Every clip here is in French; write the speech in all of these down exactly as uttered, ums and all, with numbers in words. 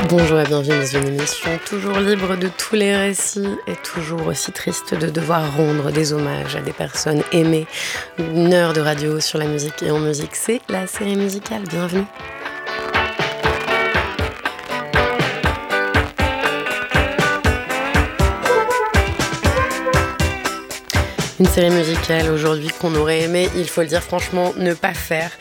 Bonjour et bienvenue dans une émission toujours libre de tous les récits et toujours aussi triste de devoir rendre des hommages à des personnes aimées. Une heure de radio sur la musique et en musique, c'est la série musicale. Bienvenue. Une série musicale aujourd'hui qu'on aurait aimé, il faut le dire franchement, ne pas faire.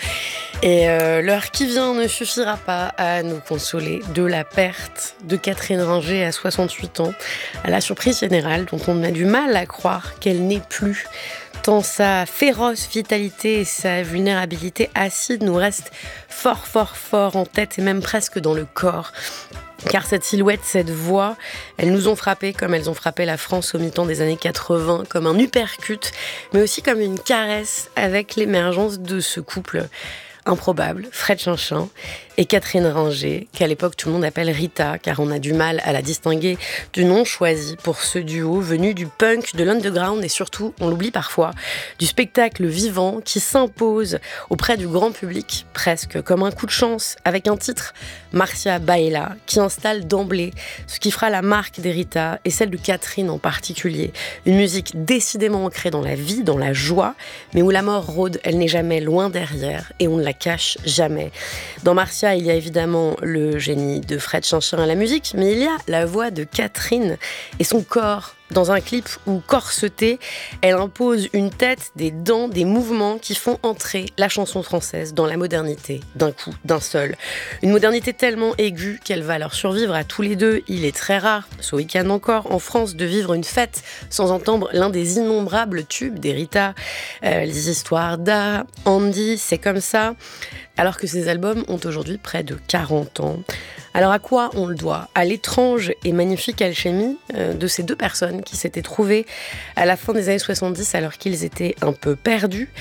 Et euh, l'heure qui vient ne suffira pas à nous consoler de la perte de Catherine Ringer à soixante-huit ans, à la surprise générale, dont on a du mal à croire qu'elle n'est plus. Tant sa féroce vitalité et sa vulnérabilité acide nous restent fort, fort, fort en tête et même presque dans le corps. Car cette silhouette, cette voix, elles nous ont frappé comme elles ont frappé la France au mi-temps des années quatre-vingts, comme un uppercut, mais aussi comme une caresse avec l'émergence de ce couple improbable, Fred Chinchin et Catherine Ringer, qu'à l'époque tout le monde appelle Rita, car on a du mal à la distinguer du nom choisi pour ce duo venu du punk, de l'underground et surtout, on l'oublie parfois, du spectacle vivant qui s'impose auprès du grand public, presque comme un coup de chance, avec un titre, Marcia Baila, qui installe d'emblée ce qui fera la marque des Rita et celle de Catherine en particulier. Une musique décidément ancrée dans la vie, dans la joie, mais où la mort rôde, elle n'est jamais loin derrière et on ne la cache jamais. Dans Marcia, il y a évidemment le génie de Fred Chinchin à la musique, mais il y a la voix de Catherine et son corps dans un clip où, corsetée, elle impose une tête, des dents, des mouvements qui font entrer la chanson française dans la modernité, d'un coup, d'un seul. Une modernité tellement aiguë qu'elle va leur survivre à tous les deux. Il est très rare, ce week-end encore, en France, de vivre une fête sans entendre l'un des innombrables tubes des Rita, euh, les histoires d'A, Andy, C'est comme ça, alors que ces albums ont aujourd'hui près de quarante ans. Alors à quoi on le doit ? À l'étrange et magnifique alchimie euh, de ces deux personnes qui s'étaient trouvées à la fin des années soixante-dix alors qu'ils étaient un peu perdus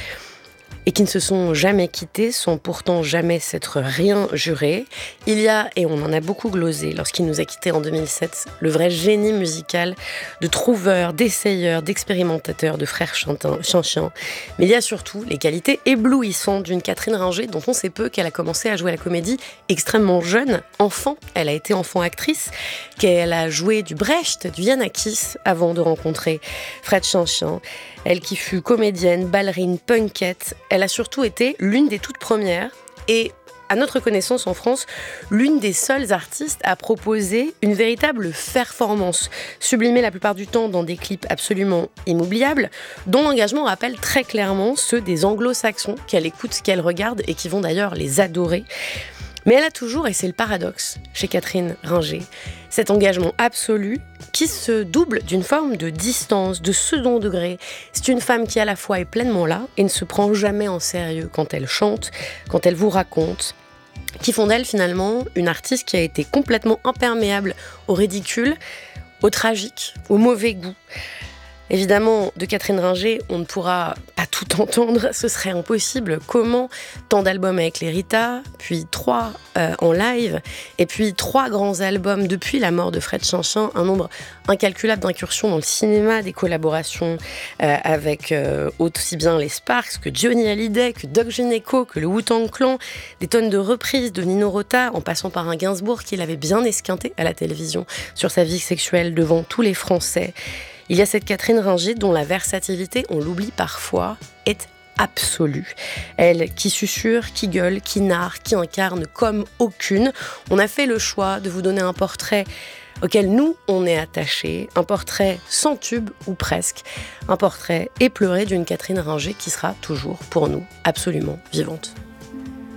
et qui ne se sont jamais quittés sans pourtant jamais s'être rien juré. Il y a, et on en a beaucoup glosé lorsqu'il nous a quittés en deux mille sept, le vrai génie musical de trouveur, d'essayeur, d'expérimentateurs, de frères Chinchin. Mais il y a surtout les qualités éblouissantes d'une Catherine Ringer dont on sait peu qu'elle a commencé à jouer à la comédie extrêmement jeune, enfant. Elle a été enfant actrice, qu'elle a joué du Brecht, du Yanakis avant de rencontrer Fred Chinchin. Elle qui fut comédienne, ballerine, punkette, elle a surtout été l'une des toutes premières et, à notre connaissance en France, l'une des seules artistes à proposer une véritable performance, sublimée la plupart du temps dans des clips absolument inoubliables, dont l'engagement rappelle très clairement ceux des anglo-saxons qu'elle écoute, qu'elle regarde et qui vont d'ailleurs les adorer. Mais elle a toujours, et c'est le paradoxe chez Catherine Ringer, cet engagement absolu qui se double d'une forme de distance, de second degré. C'est une femme qui à la fois est pleinement là et ne se prend jamais en sérieux quand elle chante, quand elle vous raconte, qui font d'elle finalement une artiste qui a été complètement imperméable au ridicule, au tragique, au mauvais goût. Évidemment, de Catherine Ringer, on ne pourra pas tout entendre, ce serait impossible. Comment tant d'albums avec les Rita, puis trois euh, en live, et puis trois grands albums depuis la mort de Fred Chinchin, un nombre incalculable d'incursions dans le cinéma, des collaborations euh, avec euh, aussi bien les Sparks que Johnny Hallyday, que Doc Gynéco, que le Wu-Tang Clan, des tonnes de reprises de Nino Rota, en passant par un Gainsbourg qui l'avait bien esquinté à la télévision sur sa vie sexuelle devant tous les Français. Il y a cette Catherine Ringer dont la versatilité, on l'oublie parfois, est absolue. Elle qui susurre, qui gueule, qui narre, qui incarne comme aucune. On a fait le choix de vous donner un portrait auquel nous, on est attachés, un portrait sans tube ou presque, un portrait éploré d'une Catherine Ringer qui sera toujours pour nous absolument vivante.